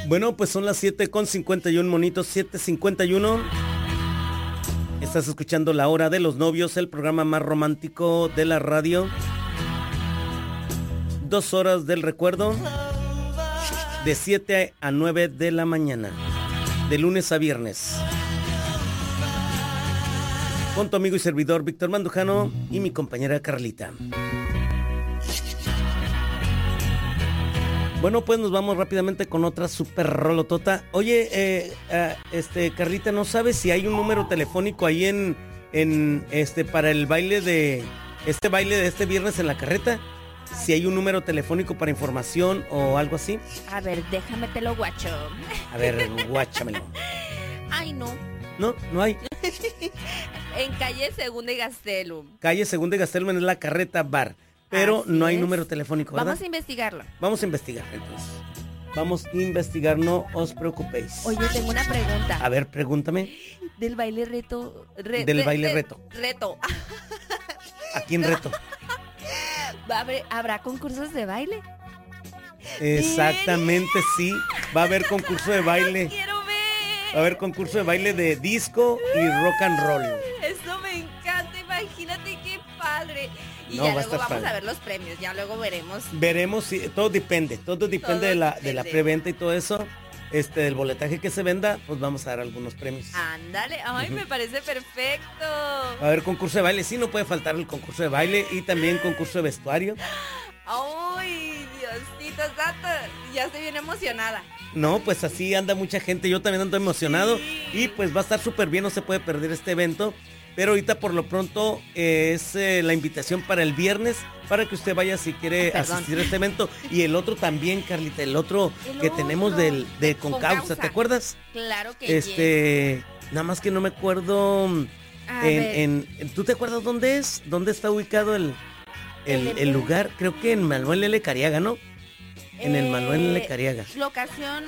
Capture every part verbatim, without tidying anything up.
Bueno, pues son las siete con cincuenta y uno, monitos, siete cincuenta y uno. Estás escuchando La Hora de los Novios, el programa más romántico de la radio. Dos horas del recuerdo, de siete a nueve de la mañana, de lunes a viernes. Con tu amigo y servidor Víctor Mandujano y mi compañera Carlita. Bueno, pues nos vamos rápidamente con otra super rolotota. Oye, eh, eh, este, Carlita, ¿no sabes si hay un número telefónico ahí en, en este, para el baile de, este baile de este viernes en la carreta? Si hay un número telefónico para información o algo así. A ver, déjame te lo guacho. A ver, guáchamelo. Ay, no. No, no hay. En calle Segunda y Gastelum. Calle Segunda y Gastelum es la Carreta Bar. Pero Así no hay es. número telefónico, ¿verdad? Vamos a investigarlo. Vamos a investigar, entonces. Vamos a investigar, no os preocupéis. Oye, tengo una pregunta. A ver, pregúntame. Del baile reto. re- Del de- baile de- reto. Reto. ¿A quién reto? ¿Va a haber- ¿Habrá concursos de baile? Exactamente, sí. Va a haber concurso de baile. ¡Quiero ver! Va a haber concurso de baile de disco y rock and roll. Eso me encanta, imagínate qué padre. Y No, ya va a luego estar vamos padre. a ver los premios, ya luego veremos. Veremos si todo depende, todo depende Todo de la de la depende. preventa y todo eso. Este, del boletaje que se venda, pues vamos a dar algunos premios. Ándale, ay, me parece perfecto. Va a haber concurso de baile, sí, no puede faltar el concurso de baile y también concurso de vestuario. Ay, Diosito santo, ya estoy bien emocionada. No, pues así anda mucha gente, yo también ando emocionado. Sí. Y pues va a estar súper bien, no se puede perder este evento. Pero ahorita por lo pronto eh, es eh, la invitación para el viernes, para que usted vaya si quiere Ah, perdón. asistir a este evento. Y el otro también, Carlita, el otro El que tenemos otro. del, de Con Concausa, Causa. ¿te acuerdas? Claro que yes. Este, nada más que no me acuerdo A en, ver. en, en- ¿tú te acuerdas dónde es? ¿Dónde está ubicado el, el, El el lugar? Creo que en Manuel L. Cariaga, ¿no? En el Manuel L. Eh, Cariaga. Locación.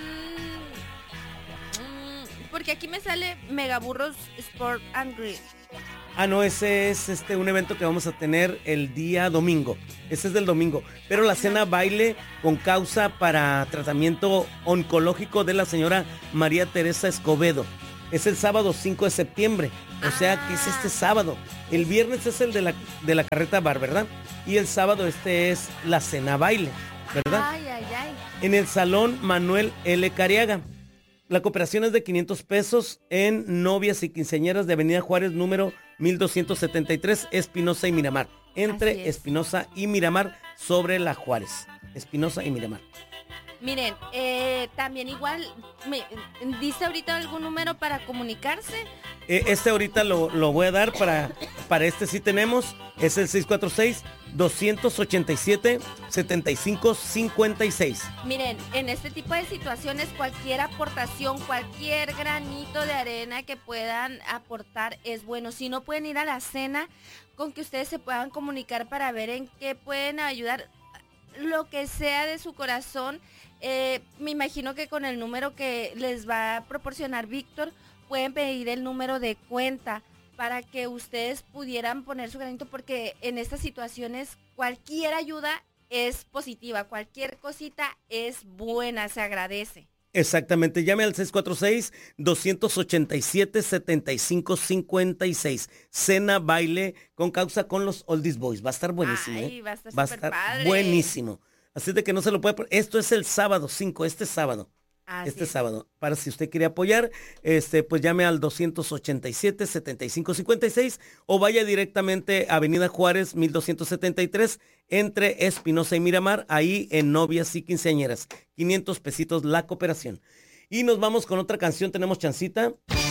mm, Porque aquí me sale Megaburros Sport and Grill. Ah, no, ese es este un evento que vamos a tener el día domingo. Ese es del domingo. Pero la cena baile con causa para tratamiento oncológico de la señora María Teresa Escobedo. Es el sábado cinco de septiembre. O sea que es este sábado. El viernes es el de la, de la carreta bar, ¿verdad? Y el sábado este es la cena baile, ¿verdad? Ay, ay, ay. En el Salón Manuel L. Cariaga. La cooperación es de quinientos pesos en novias y quinceañeras de Avenida Juárez, número mil doscientos setenta y tres, Espinosa y Miramar. Así Entre es. Espinosa y Miramar, sobre la Juárez. Espinosa y Miramar. Miren, eh, también igual, me, ¿dice ahorita algún número para comunicarse? Eh, este ahorita lo, lo voy a dar para, para este sí tenemos. Es el seis cuatro seis, dos ocho siete, siete cinco cinco seis. Miren, en este tipo de situaciones cualquier aportación, cualquier granito de arena que puedan aportar es bueno. Si no pueden ir a la cena, con que ustedes se puedan comunicar para ver en qué pueden ayudar, lo que sea de su corazón. Eh, me imagino que con el número que les va a proporcionar Víctor, pueden pedir el número de cuenta para que ustedes pudieran poner su granito, porque en estas situaciones cualquier ayuda es positiva, cualquier cosita es buena, se agradece. Exactamente, llame al seis cuatro seis, dos ocho siete, siete cinco cinco seis. Cena baile con causa con los Oldies Boys. Va a estar buenísimo. Ay, ¿eh? va a estar Va a súper estar padre. buenísimo. Así de que no se lo puede... per- Esto es el sábado cinco, este sábado. Así este es. sábado. Para si usted quiere apoyar, este, pues llame al dos ocho siete, siete cinco cinco seis o vaya directamente a Avenida Juárez, mil doscientos setenta y tres, entre Espinosa y Miramar, ahí en novias y quinceañeras. quinientos pesitos la cooperación. Y nos vamos con otra canción, tenemos chancita.